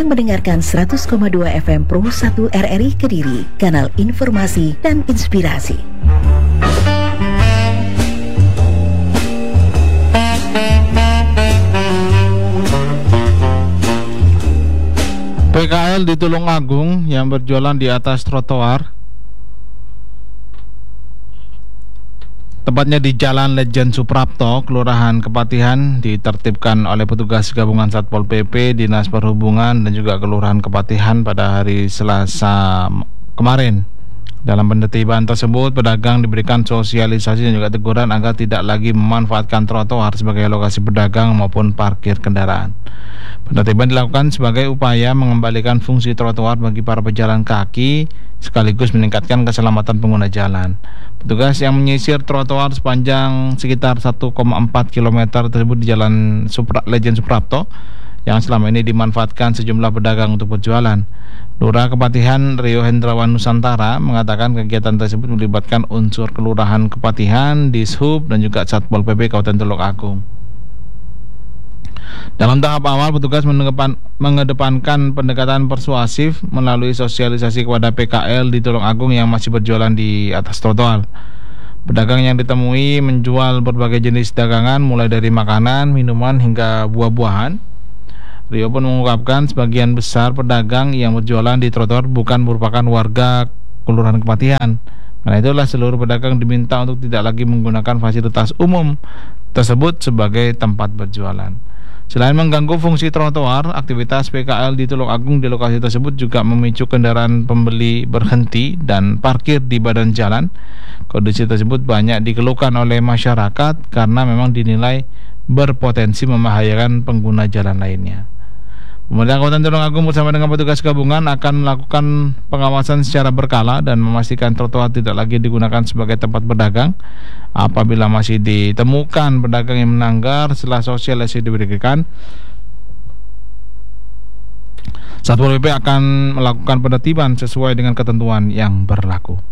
sedang mendengarkan 100,2 FM Pro 1 RRI Kediri, kanal informasi dan inspirasi. PKL di Tulungagung yang berjualan di atas trotoar, tepatnya di Jalan Lejen Suprapto, Kelurahan Kepatihan, ditertibkan oleh petugas gabungan Satpol PP, Dinas Perhubungan, dan juga Kelurahan Kepatihan pada hari Selasa kemarin. Dalam penertiban tersebut, pedagang diberikan sosialisasi dan juga teguran agar tidak lagi memanfaatkan trotoar sebagai lokasi pedagang maupun parkir kendaraan. Penertiban dilakukan sebagai upaya mengembalikan fungsi trotoar bagi para pejalan kaki, sekaligus meningkatkan keselamatan pengguna jalan. Petugas yang menyisir trotoar sepanjang sekitar 1,4 km tersebut di Jalan Lejen Suprapto, yang selama ini dimanfaatkan sejumlah pedagang untuk berjualan. Lurah Kepatihan Rio Hendrawan Nusantara mengatakan kegiatan tersebut melibatkan unsur Kelurahan Kepatihan, Dishub, dan juga Satpol PP Kabupaten Tulungagung. Dalam tahap awal, petugas mengedepankan pendekatan persuasif melalui sosialisasi kepada PKL di Tulungagung yang masih berjualan di atas trotoar. Pedagang yang ditemui menjual berbagai jenis dagangan mulai dari makanan, minuman, hingga buah-buahan. Rio pun mengungkapkan sebagian besar pedagang yang berjualan di trotoar bukan merupakan warga Kelurahan Kepatihan. Karena itulah seluruh pedagang diminta untuk tidak lagi menggunakan fasilitas umum tersebut sebagai tempat berjualan. Selain mengganggu fungsi trotoar, aktivitas PKL di Tulungagung di lokasi tersebut juga memicu kendaraan pembeli berhenti dan parkir di badan jalan. Kondisi tersebut banyak dikeluhkan oleh masyarakat karena memang dinilai berpotensi membahayakan pengguna jalan lainnya. Pemerintah Kabupaten Tulungagung bersama dengan petugas gabungan akan melakukan pengawasan secara berkala dan memastikan trotoar tidak lagi digunakan sebagai tempat berdagang. Apabila masih ditemukan pedagang yang melanggar setelah sosialisasi diberikan, Satpol PP akan melakukan penertiban sesuai dengan ketentuan yang berlaku.